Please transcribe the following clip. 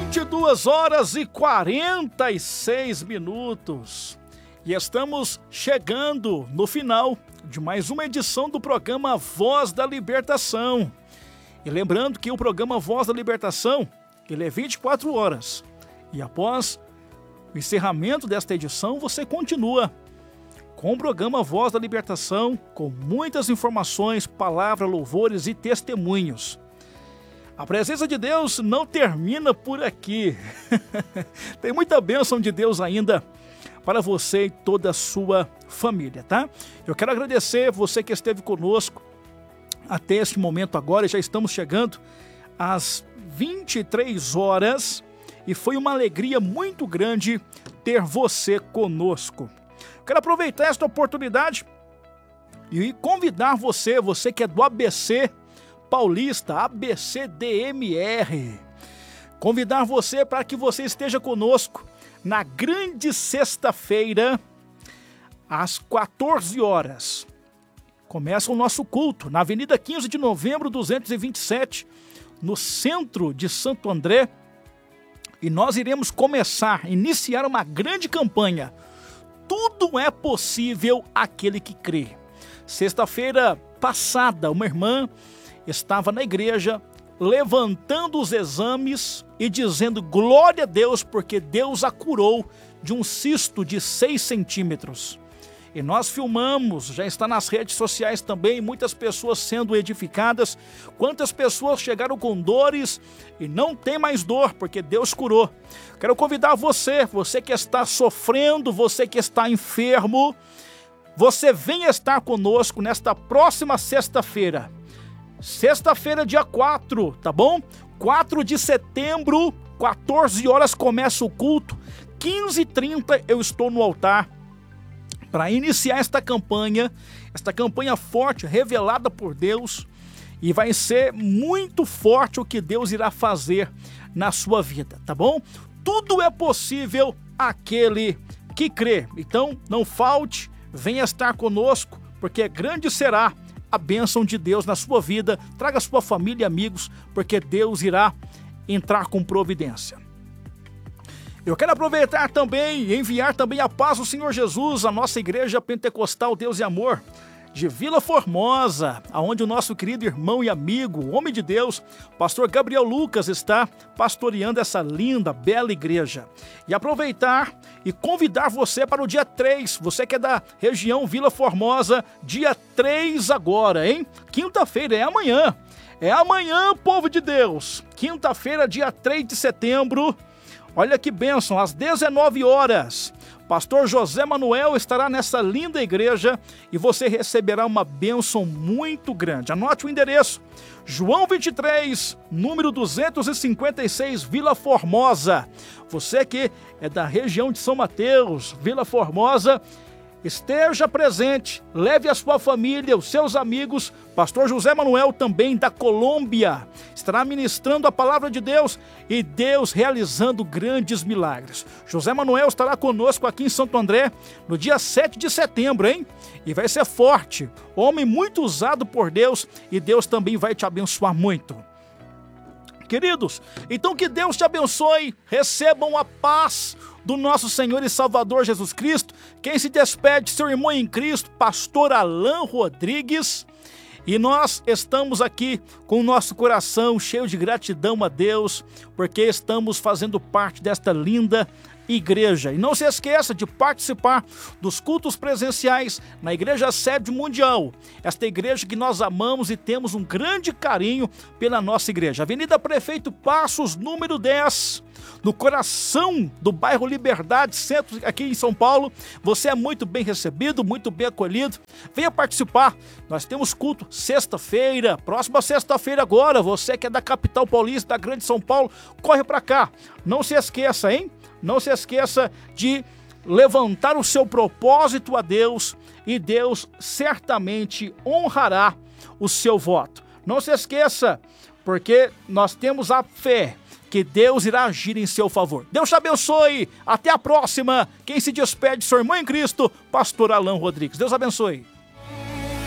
22 horas e 46 minutos. E estamos chegando no final de mais uma edição do programa Voz da Libertação. E lembrando que o programa Voz da Libertação, ele é 24 horas. E após o encerramento desta edição, você continua com o programa Voz da Libertação, com muitas informações, palavras, louvores e testemunhos. A presença de Deus não termina por aqui. Tem muita bênção de Deus ainda para você e toda a sua família, tá? Eu quero agradecer você que esteve conosco até este momento agora, e já estamos chegando às 23 horas e foi uma alegria muito grande ter você conosco. Quero aproveitar esta oportunidade e convidar você que é do ABC Paulista, ABCDMR, convidar você para que você esteja conosco na grande sexta-feira, às 14 horas. Começa o nosso culto na Avenida 15 de Novembro, 227, no centro de Santo André. E nós iremos iniciar uma grande campanha. Tudo é possível àquele que crê. Sexta-feira passada, uma irmã estava na igreja levantando os exames e dizendo glória a Deus, porque Deus a curou de um cisto de 6 centímetros. E nós filmamos, já está nas redes sociais também, muitas pessoas sendo edificadas. Quantas pessoas chegaram com dores e não tem mais dor, porque Deus curou. Quero convidar você que está sofrendo, você que está enfermo, você venha estar conosco nesta próxima sexta-feira. Sexta-feira, dia 4, tá bom? 4 de setembro, 14 horas começa o culto. 15h30 eu estou no altar para iniciar esta campanha forte, revelada por Deus. E vai ser muito forte o que Deus irá fazer na sua vida, tá bom? Tudo é possível àquele que crê. Então, não falte, venha estar conosco, porque grande será a bênção de Deus na sua vida. Traga sua família e amigos, porque Deus irá entrar com providência. Eu quero aproveitar também e enviar também a paz do Senhor Jesus, a nossa igreja pentecostal Deus e Amor, de Vila Formosa, aonde o nosso querido irmão e amigo, homem de Deus, pastor Gabriel Lucas, está pastoreando essa linda, bela igreja. E aproveitar e convidar você para o dia 3, você que é da região Vila Formosa, dia 3 agora, hein? Quinta-feira, é amanhã. É amanhã, povo de Deus. Quinta-feira, dia 3 de setembro. Olha que bênção, às 19 horas. Pastor José Manuel estará nessa linda igreja e você receberá uma bênção muito grande. Anote o endereço: João 23, número 256, Vila Formosa. Você que é da região de São Mateus, Vila Formosa, esteja presente, leve a sua família, os seus amigos. Pastor José Manuel, também da Colômbia, estará ministrando a palavra de Deus e Deus realizando grandes milagres. José Manuel estará conosco aqui em Santo André no dia 7 de setembro, hein? E vai ser forte, homem muito usado por Deus, e Deus também vai te abençoar muito. Queridos, então que Deus te abençoe, recebam a paz do nosso Senhor e Salvador Jesus Cristo. Quem se despede, seu irmão em Cristo, pastor Alan Rodrigues. E nós estamos aqui com o nosso coração cheio de gratidão a Deus, porque estamos fazendo parte desta linda igreja. E não se esqueça de participar dos cultos presenciais na Igreja Sede Mundial, esta igreja que nós amamos e temos um grande carinho pela nossa igreja. Avenida Prefeito Passos, número 10, no coração do bairro Liberdade, centro aqui em São Paulo. Você é muito bem recebido, muito bem acolhido. Venha participar. Nós temos culto sexta-feira, próxima sexta-feira agora. Você que é da capital paulista, da grande São Paulo, corre para cá. Não se esqueça, hein? Não se esqueça de levantar o seu propósito a Deus e Deus certamente honrará o seu voto. Não se esqueça, porque nós temos a fé que Deus irá agir em seu favor. Deus te abençoe. Até a próxima. Quem se despede, seu irmão em Cristo, pastor Alan Rodrigues. Deus abençoe.